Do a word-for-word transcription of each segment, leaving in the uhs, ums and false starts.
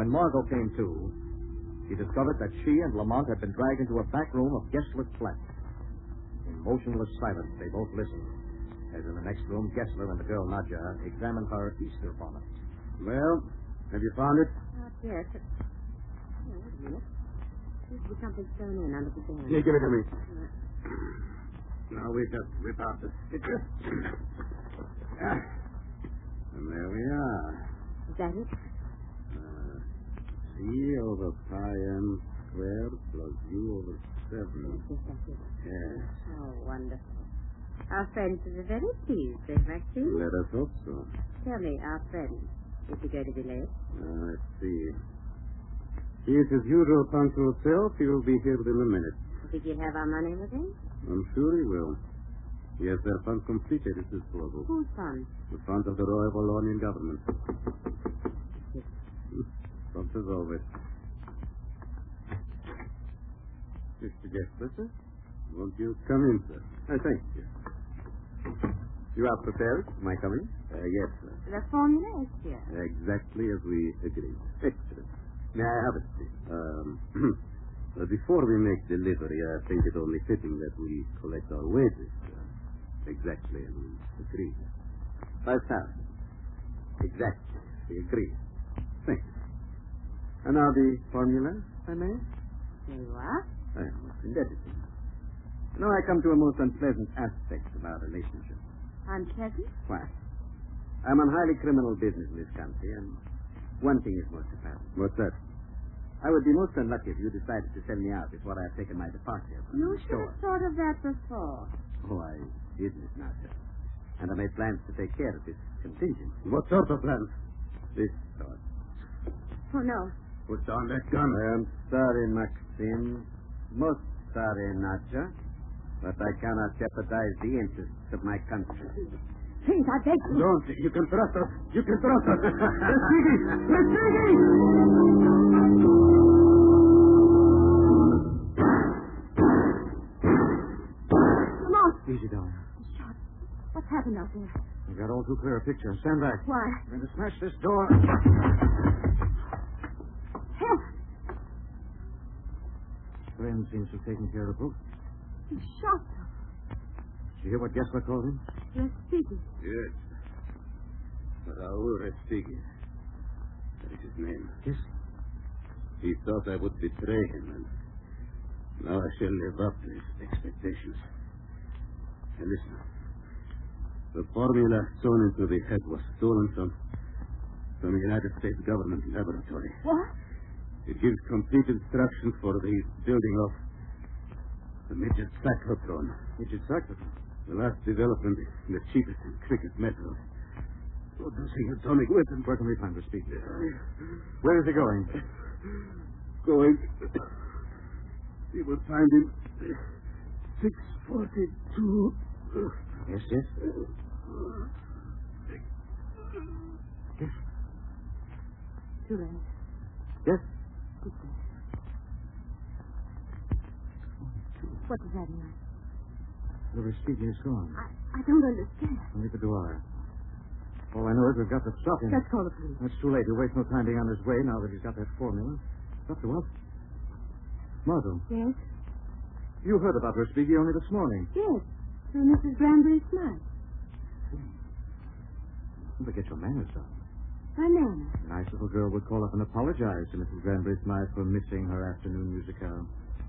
When Margot came to, she discovered that she and Lamont had been dragged into a back room of Gessler's flat. In motionless silence, they both listened, as in the next room, Gessler and the girl Nadja examined her Easter bonnet. Well, have you found it? Not yet. But... Oh, wait a minute. Seems to be something thrown in under the bed. Here, give it to me. Uh, Now we just rip out the sticker. Yeah. And there we are. is that it? Uh, C over pi m squared plus u over seven. Yes, that's it. Yes. Oh, wonderful. Our friends are very pleased, eh, Maxine? Let us hope so. Tell me, our friend, is he going to be late? Uh, let's see. He is his usual punctual self. He will be here within a minute. Think he'll have our money with him? I'm sure he will. He has their funds completed at his disposal. Whose funds? The funds of the Royal Bolognian government. Yes. Prompt as always. Mister Gessler, sir? Won't you come in, sir? I thank you. You are prepared? Am I coming? Uh, yes, sir. The formula is here. Exactly as we agreed. Excellent. May I have it, please? Um, uh, before we make delivery, I think it only fitting that we collect our wages. Uh, exactly as we agreed. Five thousand. Exactly. We agree. Thank you. And now the formula, if I may? There you are. I am most indebted to you. Now I come to a most unpleasant aspect of our relationship. Unpleasant? Why? I'm on highly criminal business in this country, and one thing is most apparent. What's that? I would be most unlucky if you decided to sell me out before I have taken my departure from You the should store. have thought of that before. Oh, I did, Miss Nasser. And I made plans to take care of this contingency. What sort of plans? This sort. Oh, no. Put down that gun. I'm sorry, Maxim. Most sorry, Nadja. But I cannot jeopardize the interests of my country. Please, I beg you. Don't. You can trust us. You can trust us. Respighi! Respighi! Come on. Easy, darling. Shot. What's happened out there? I've got all too clear a picture. Stand back. Why? I'm going to smash this door. Help! Graham seems to have taken care of both. He shot them. Did you hear what Gessler called him? Yes, speaking. Yes. Raul Respighi. That is his name. Yes. He thought I would betray him, and now I shall live up to his expectations. And listen. The formula thrown into the head was stolen from, from the United States government laboratory. What? It gives complete instructions for the building of the midget cyclotron. Midget cyclotron? The last development in the cheapest and quickest method. Producing atomic weapons. Where can we find Respighi? Where is he going? Going. You will find him six forty-two. Yes, yes. Yes. Too late. Yes. Too late. What does that mean? The Respighi is gone. I, I don't understand. Neither do I. All I know is we've got to stop him. Let's call the police. It's too late. He'll waste no time being on his way now that he's got that formula. Doctor Wells? Margot, Yes? you heard about Respighi only this morning. Yes. Through Missus Granbury Smythe. You better get your manners up. My nana. A nice little girl would call up and apologize to Missus Granbury Smythe for missing her afternoon musicale.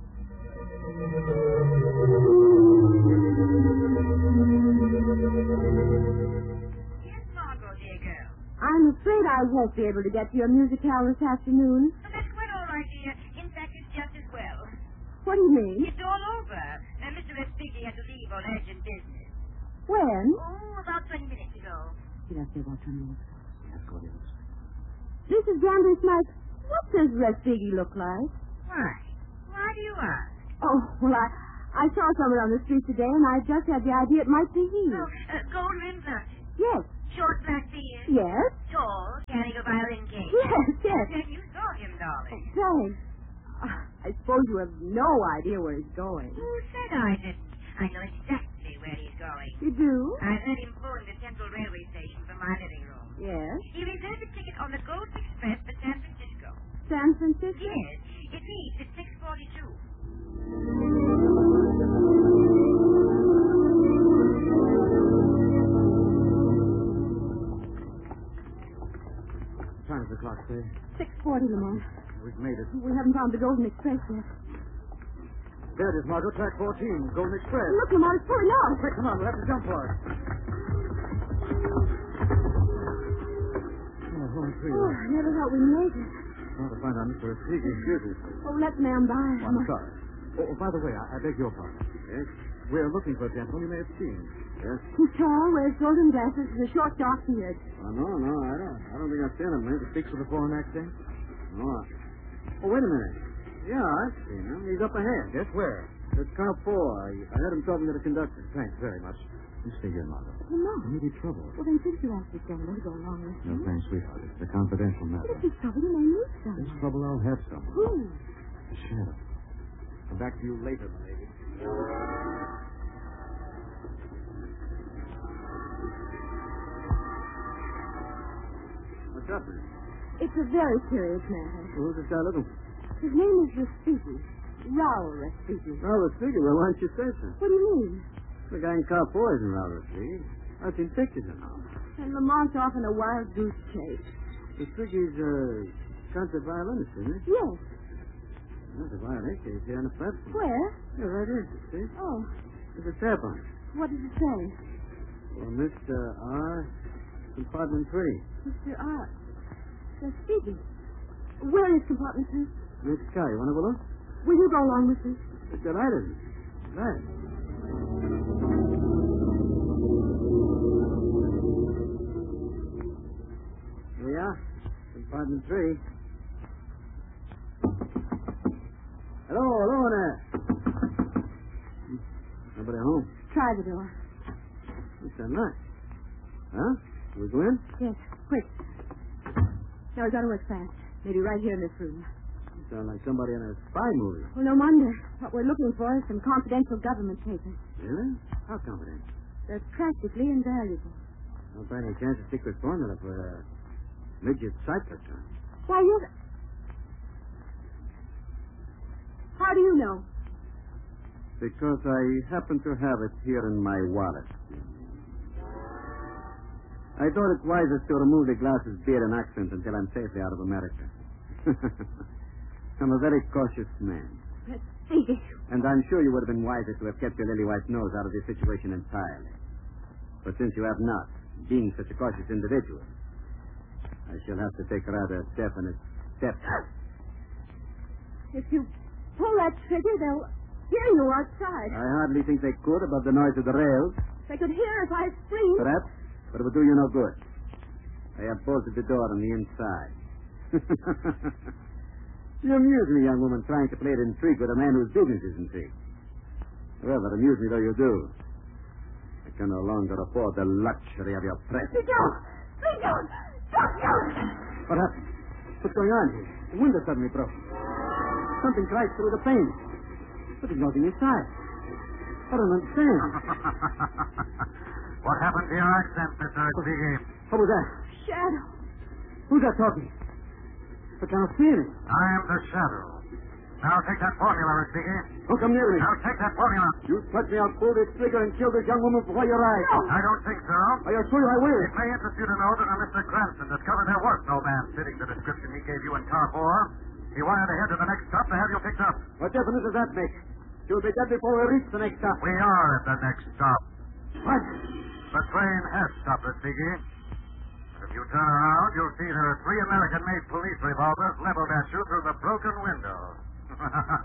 Yes, Margot, dear girl. I'm afraid I won't be able to get to your musicale this afternoon. Oh, that's quite all right, dear. In fact, it's just as well. What do you mean? It's all over. Now, Mister Respighi had to leave on urgent business. When? Oh, about twenty minutes ago. Did I say about twenty minutes ago? Yes, go ahead. Missus Granbury Smythe, what does Respighi look like? Why? Why do you ask? Oh, well, I, I saw someone on the street today, and I just had the idea it might be he. Oh, uh, gold rimmed glasses. Yes. Short black beard. Yes. Tall, carrying a violin case. Yes, yes. Then you saw him, darling. Thanks. Uh, I suppose you have no idea where he's going. Who said I didn't? I know exactly where he's going. You do? I heard him phone the Central Railway Station from my living room. Yes. He reserved a ticket on the Gold Express for San Francisco. San Francisco? Yes. It reads at six forty-two. What time does the clock say? six forty, Lamont. We've made it. We haven't found the Golden Express yet. There it is, Margot. Track fourteen. Golden Express. Look, Lamont, it's pulling out. Quick, come on. We'll have to jump for it. Oh, home free. Oh, I never thought we'd make it. I want to find out Mister Speaky. Excuse me. Oh, let the man by. Oh, I'm sorry. Oh, oh, by the way, I, I beg your pardon. Yes? We're looking for a gentleman you may have seen. Yes? He's tall, wears golden glasses, with a short, dark beard. Oh, no, no, I don't. I don't think I've seen him, mate. Speaks with a foreign accent? No. Oh, wait a minute. Yeah, I've seen him. He's up ahead. Yes, where? It's car four. I, I heard him talking to the conductor. Thanks very much. You stay here, Margot. Lamont. There may be trouble. Well, then since you asked this gentleman to go along with No, you. thanks, sweetheart. It's a confidential But matter. if there's trouble, you may meet This someone. trouble, I'll have some. Who? The sheriff. Come back to you later, my lady. What's up, man? It's a very serious matter. Who's this guy looking for? His name is Rafiki. Raul Rafiki. Robert Seeger. Well, why don't you say so? What do you mean? The guy in car four isn't Robert Seeger. I've seen pictures of him. And Lamont's off on a wild goose chase. The Seeger's a concert violinist, isn't he? Yes. There's a violin case here on the platform. Where? Yeah, right here. See? Oh, There's a tab on it. what does it say? Well, Mister R, compartment three. Mister R. Rafiki. Where is compartment two? Next car. You want to go look? Will you go along with me? It's got light in it. Right. Here we are. Compartment three. Hello, hello there. Nobody home. Try the door. What's that knock? Huh? We go in? Yes, quick. Now, we gotta work fast. Maybe right here in this room. You sound like somebody in a spy movie. Well, no wonder. What we're looking for is some confidential government papers. Really? How confident? They're practically invaluable. Not by any chance a secret formula for a midget cyclotron. Why, you... How do you know? Because I happen to have it here in my wallet. I thought it wisest to remove the glasses, beard, and accent until I'm safely out of America. I'm a very cautious man. Let's see. And I'm sure you would have been wiser to have kept your lily white nose out of this situation entirely. But since you have not, being such a cautious individual, I shall have to take rather definite steps. If you pull that trigger, they'll hear you outside. I hardly think they could above the noise of the rails. They could hear if I screamed. Perhaps, but it would do you no good. I have bolted the door on the inside. You amuse me, young woman, trying to play at intrigue with a man whose business is intrigue. However, amuse me though you do, I can no longer afford the luxury of your presence. Please don't! Please don't! Don't shoot! What happened? What's going on here? The window suddenly broke. Something crashed through the pane. But there's nothing inside. I don't understand. What happened to your accent, Mister Speaky? What was that? Shadow. Who's that talking? I can't see it. I am the Shadow. Now take that formula, Speaky. Don't come near me. Now take that formula. You touch me, I'll pull this trigger and kill this young woman before your eyes. I don't think so. I assure you I will. It may interest you to know that when Mister Cranston discovered there was no man fitting the description he gave you in car four, he wired ahead to the next stop to have you picked up. What difference does that make? You'll be dead before we reach the next stop. We are at the next stop. What? The train has stopped at Speaky. If you turn around, you'll see there are three American-made police revolvers leveled at you through the broken window.